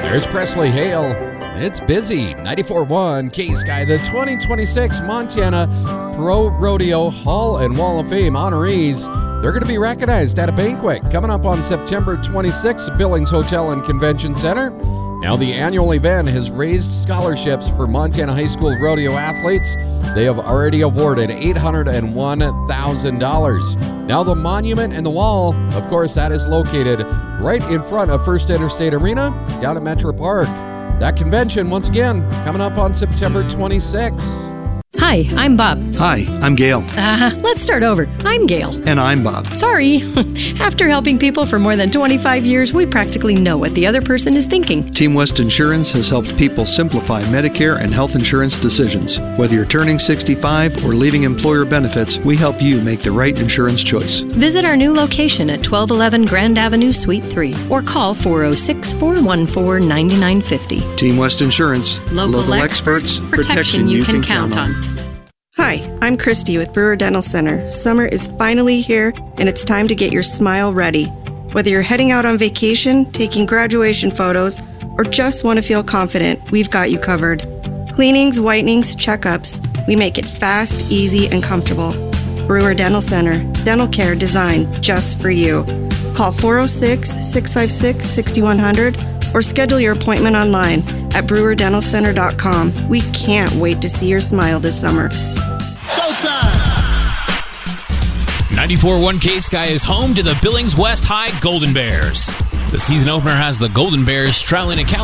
There's Presley Hale. It's busy. 94.1 K-Sky, the 2026 Montana Pro Rodeo Hall and Wall of Fame honorees. They're going to be recognized at a banquet coming up on September 26th at Billings Hotel and Convention Center. Now, the annual event has raised scholarships for Montana high school rodeo athletes. They have already awarded $801,000. Now, the monument and the wall, of course, that is located right in front of First Interstate Arena down at Metro Park. That convention, once again, coming up on September 26th. Hi, I'm Bob. Hi, I'm Gail. Let's start over. I'm Gail. And I'm Bob. Sorry. After helping people for more than 25 years, we practically know what the other person is thinking. Team West Insurance has helped people simplify Medicare and health insurance decisions. Whether you're turning 65 or leaving employer benefits, we help you make the right insurance choice. Visit our new location at 1211 Grand Avenue, Suite 3, or call 406-414-9950. Team West Insurance. Local experts, protection you can count on. Hi, I'm Christy with Brewer Dental Center. Summer is finally here, and it's time to get your smile ready. Whether you're heading out on vacation, taking graduation photos, or just want to feel confident, we've got you covered. Cleanings, whitenings, checkups, we make it fast, easy, and comfortable. Brewer Dental Center, dental care designed just for you. Call 406-656-6100 or schedule your appointment online at brewerdentalcenter.com. We can't wait to see your smile this summer. Showtime! 94.1 K-Sky is home to the Billings West High Golden Bears. The season opener has the Golden Bears traveling to